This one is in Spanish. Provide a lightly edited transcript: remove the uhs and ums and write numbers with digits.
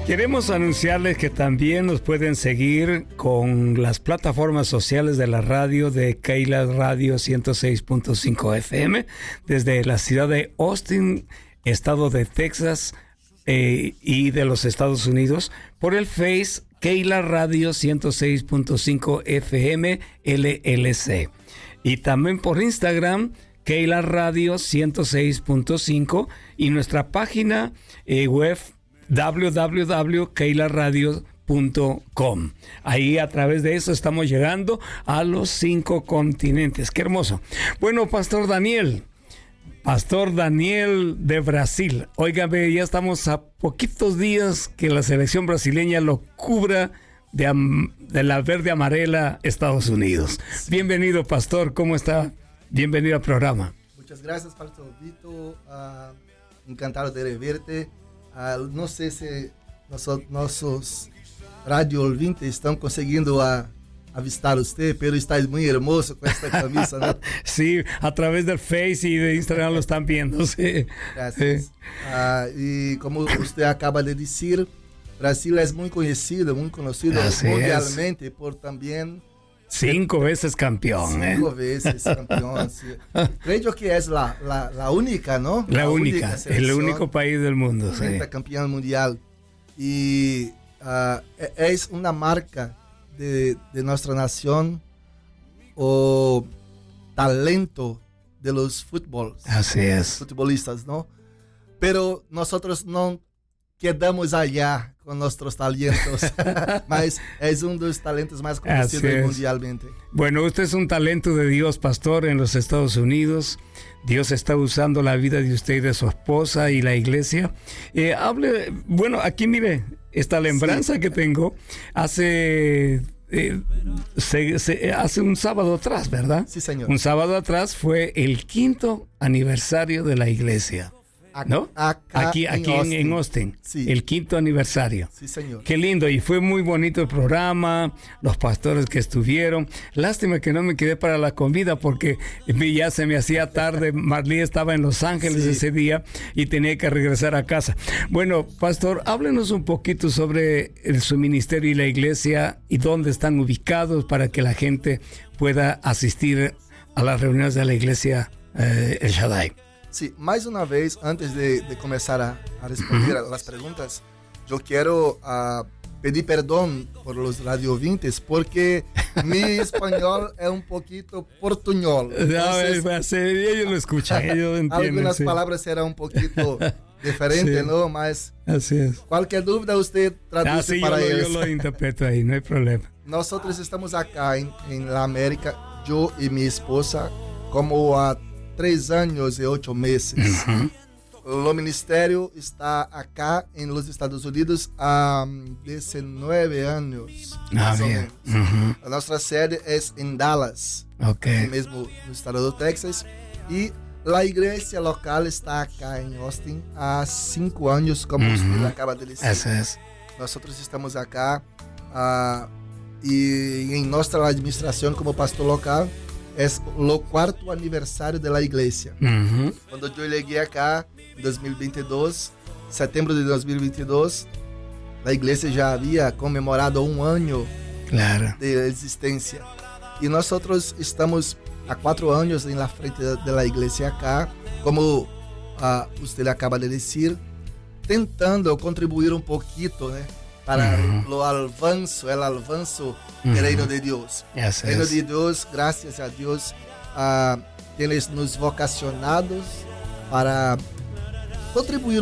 Queremos anunciarles que también nos pueden seguir con las plataformas sociales de la radio de Keila Radio 106.5 FM desde la ciudad de Austin, estado de Texas y de los Estados Unidos, por el Face Keila Radio 106.5 FM LLC, y también por Instagram Keila Radio 106.5 y nuestra página web www.keilaradio.com. Ahí a través de eso estamos llegando a los 5 continentes. ¡Qué hermoso! Bueno, Pastor Daniel de Brasil. Óigame, ya estamos a poquitos días que la selección brasileña lo cubra de la verde amarela Estados Unidos. Bienvenido, Pastor. ¿Cómo está? Bienvenido al programa. Muchas gracias, Pastor Vito. Encantado de reverte. Não sei se nossos rádio ouvintes estão conseguindo avistar você, pero está muito hermoso com esta camisa, ¿no? Sí, a través del Face y de Instagram lo están viendo, sí. Gracias. Y como usted acaba de decir, Brasil es muy conocido mundialmente por también 5 veces campeón. 5 veces campeón. Sí. Creo que es la única, ¿no? La única, el único país del mundo. Sí. Campeón mundial. Y es una marca de nuestra nación o talento de los futbolistas, ¿no? Pero nosotros no quedamos allá con nuestros talentos, mas es uno de los talentos más conocidos mundialmente. Bueno, usted es un talento de Dios, pastor, en los Estados Unidos. Dios está usando la vida de usted y de su esposa y la iglesia. Bueno, aquí mire, esta lembranza que tengo hace un sábado atrás, ¿verdad? Sí, señor. Un sábado atrás fue el 5º aniversario de la iglesia, ¿no? Aquí en Austin, sí. El 5º aniversario. Sí, señor. Qué lindo, y fue muy bonito el programa, los pastores que estuvieron. Lástima que no me quedé para la comida porque ya se me hacía tarde. Marley estaba en Los Ángeles ese día y tenía que regresar a casa. Bueno, pastor, háblenos un poquito sobre su ministerio y la iglesia y dónde están ubicados para que la gente pueda asistir a las reuniones de la iglesia El Shaddai. Sí, más una vez, antes de comenzar a responder a las preguntas, yo quiero pedir perdón por los radiovintes porque mi español es un poquito portuñol. Entonces, ellos lo escuchan, ellos entienden. Algunas palabras eran un poquito diferentes, sí. ¿No? Mas así es. Cualquier duda usted traduce para ellos. Yo lo interpreto ahí, no hay problema. Nosotros estamos acá en la América, yo y mi esposa, como a 3 años y 8 meses. El ministerio está acá en los Estados Unidos a 19 años. Bien. Nuestra sede es en Dallas, mismo en el estado de Texas. Y la iglesia local está acá en Austin a 5 años, como usted acaba de decir. Eso es. Nosotros estamos acá y en nuestra administración como pastor local es el 4º aniversario de la iglesia. Cuando yo llegué acá en 2022, septiembre de 2022, la iglesia ya había conmemorado 1 año de existencia. Y nosotros estamos a 4 años en la frente de la iglesia acá, como usted le acaba de decir, tentando contribuir un poquito, ¿no? Para el avanzo del reino de Dios. El reino de Dios, gracias a Dios, tienes nos vocacionados para contribuir